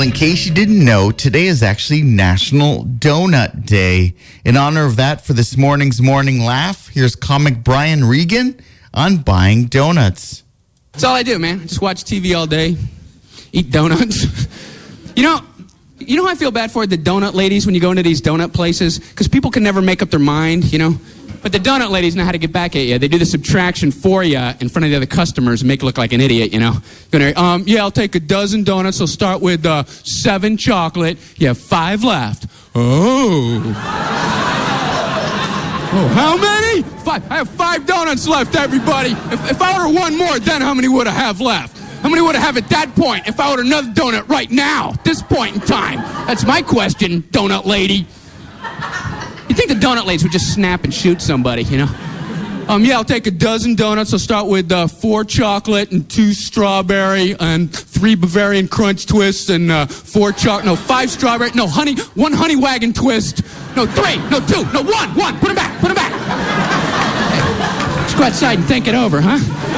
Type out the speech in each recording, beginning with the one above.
Well, in case you didn't know, today is actually National Donut Day. In honor of that, for this morning's Morning Laugh, here's comic Brian Regan on buying donuts. That's all I do, man. I just watch TV all day, eat donuts. You know who I feel bad for? The donut ladies when you go into these donut places? Because people can never make up their mind, But the donut ladies know how to get back at you. They do the subtraction for you in front of the other customers and make you look like an idiot, I'll take a dozen donuts. I'll start with 7 chocolate. You have 5 left. Oh, how many? 5. I have 5 donuts left, everybody. If I order one more, then how many would I have left? How many would I have at that point if I order another donut right now, at this point in time? That's my question, donut lady. You think the donut ladies would just snap and shoot somebody, I'll take a dozen donuts. I'll start with 4 chocolate and 2 strawberry and 3 Bavarian Crunch twists and 5 strawberry, 1 honey wagon twist, 3, 2, 1, put them back. Hey, let's go outside and think it over, huh?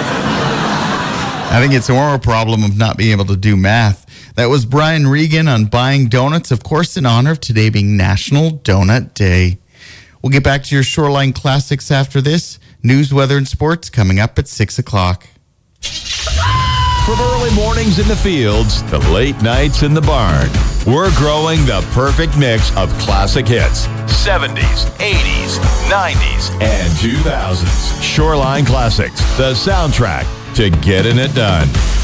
I think it's more a problem of not being able to do math. That was Brian Regan on buying donuts, of course, in honor of today being National Donut Day. We'll get back to your Shoreline Classics after this. News, weather, and sports coming up at 6 o'clock. From early mornings in the fields to late nights in the barn, we're growing the perfect mix of classic hits, 70s, 80s, 90s, and 2000s. Shoreline Classics, the soundtrack to getting it done.